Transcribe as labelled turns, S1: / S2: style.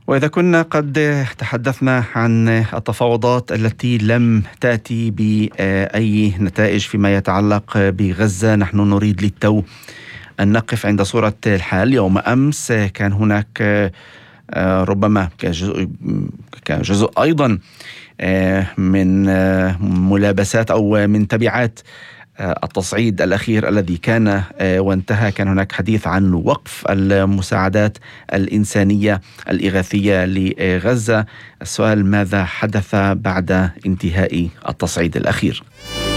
S1: وإذا كنا قد تحدثنا عن التفاوضات التي لم تأتي بأي نتائج فيما يتعلق بغزة، نحن نريد للتو أن نقف عند صورة الحال. يوم أمس كان هناك ربما كجزء أيضا من ملابسات أو من تبعات التصعيد الأخير الذي كان وانتهى، كان هناك حديث عن وقف المساعدات الإنسانية الإغاثية لغزة. السؤال: ماذا حدث بعد انتهاء التصعيد الأخير؟